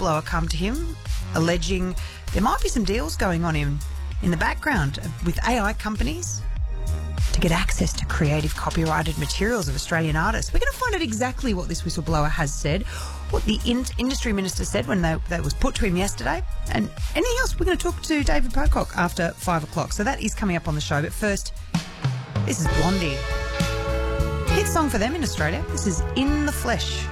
whistleblower come to him alleging there might be some deals going on in the background with AI companies to get access to creative copyrighted materials of Australian artists. We're going to find out exactly what this whistleblower has said, what the industry minister said when that was put to him yesterday, and anything else. We're going to talk to David Pocock after 5 o'clock. So that is coming up on the show. But first, this is Blondie. Hit song for them in Australia. This is In the Flesh.